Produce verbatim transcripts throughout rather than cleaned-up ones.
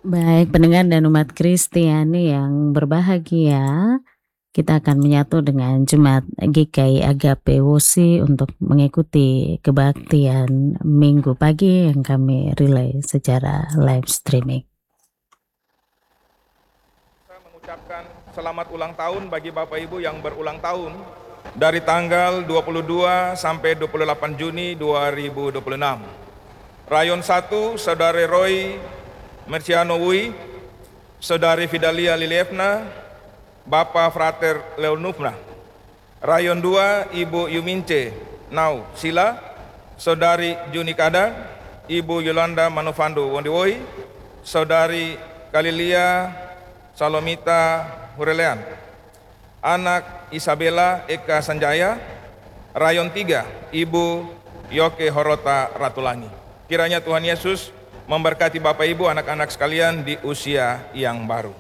Baik, pendengar dan umat Kristiani yang berbahagia, kita akan menyatu dengan Jemaat G K I Agape Wosi untuk mengikuti kebaktian Minggu pagi yang kami relay secara live streaming. Saya mengucapkan selamat ulang tahun bagi Bapak Ibu yang berulang tahun dari tanggal dua puluh dua sampai dua puluh delapan Juni dua ribu dua puluh enam. Rayon satu, Saudara Roy Merciano Wui, Saudari Fidalia Lilievna, Bapak Frater Leonufna. Rayon dua, Ibu Yumince Nau Sila, Saudari Juni Kadang, Ibu Yolanda Manufando Wondiwoi, Saudari Kalilia Salomita Hurelean, anak Isabella Eka Sanjaya. Rayon tiga, Ibu Yoke Horota Ratulangi. Kiranya Tuhan Yesus memberkati Bapak Ibu, anak-anak sekalian di usia yang baru.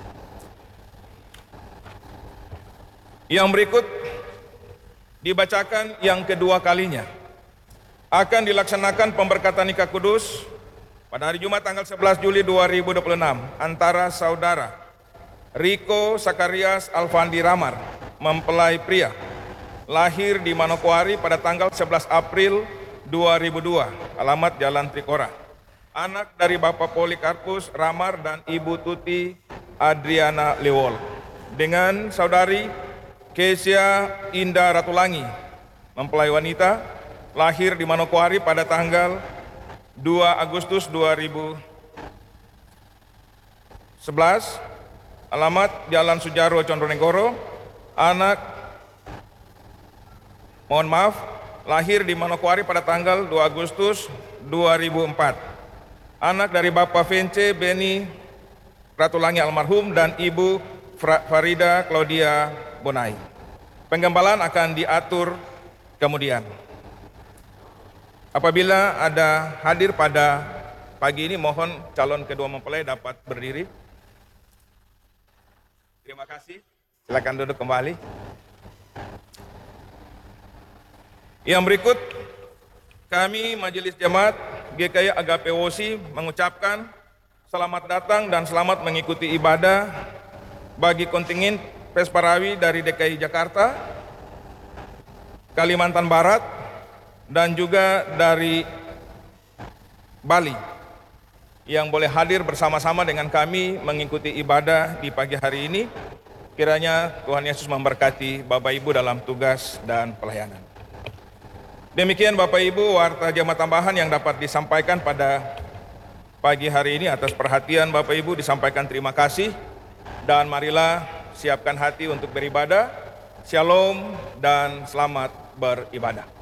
Yang berikut dibacakan yang kedua kalinya. Akan dilaksanakan pemberkatan nikah kudus pada hari Jumat tanggal sebelas Juli dua ribu dua puluh enam antara Saudara Riko Sakarias Alfandi Ramar, mempelai pria, lahir di Manokwari pada tanggal sebelas April dua ribu dua, alamat Jalan Trikora. Anak dari Bapak Polikarpus Ramar dan Ibu Tuti Adriana Lewol. Dengan Saudari Kesia Indah Ratulangi, mempelai wanita, lahir di Manokwari pada tanggal dua Agustus dua ribu sebelas, alamat Jalan Sujaro Condronegoro. Anak, mohon maaf, lahir di Manokwari pada tanggal dua Agustus dua ribu empat. Anak dari Bapak Vence Beni Ratulangi almarhum dan Ibu Farida Claudia Bonai. Penggembalaan akan diatur kemudian. Apabila ada hadir pada pagi ini, mohon calon kedua mempelai dapat berdiri. Terima kasih. Silakan duduk kembali. Yang berikut, kami Majelis Jemaat G K I Agape Wosi mengucapkan selamat datang dan selamat mengikuti ibadah bagi kontingen Pesparawi dari D K I Jakarta, Kalimantan Barat, dan juga dari Bali yang boleh hadir bersama-sama dengan kami mengikuti ibadah di pagi hari ini. Kiranya Tuhan Yesus memberkati Bapak Ibu dalam tugas dan pelayanan. Demikian Bapak Ibu warta jemaat tambahan yang dapat disampaikan pada pagi hari ini. Atas perhatian Bapak Ibu disampaikan terima kasih, dan marilah siapkan hati untuk beribadah. Shalom dan selamat beribadah.